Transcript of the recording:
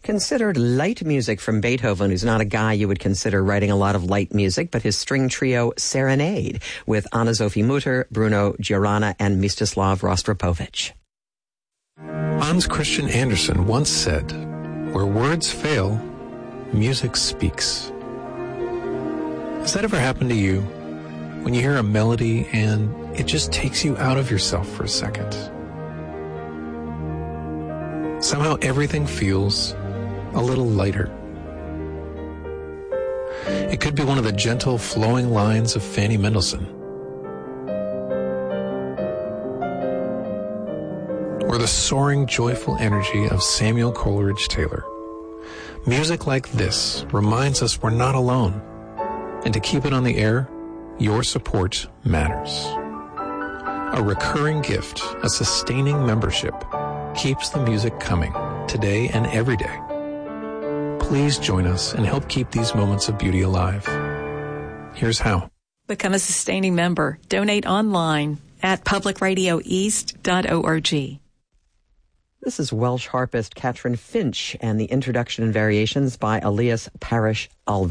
considered light music from Beethoven, who's not a guy you would consider writing a lot of light music, but his string trio Serenade with Anna-Sophie Mutter, Bruno Giorana, and Mstislav Rostropovich. Hans Christian Andersen once said, "Where words fail, music speaks." Has that ever happened to you? When you hear a melody and it just takes you out of yourself for a second. Somehow everything feels a little lighter. It could be one of the gentle flowing lines of Fanny Mendelssohn, or the soaring joyful energy of Samuel Coleridge Taylor. Music like this reminds us we're not alone, and to keep it on the air, your support matters. A recurring gift, a sustaining membership, keeps the music coming today and every day. Please join us and help keep these moments of beauty alive. Here's how. Become a sustaining member. Donate online at publicradioeast.org. This is Welsh harpist Catherine Finch and the introduction and variations by Elias Parish Alvarez.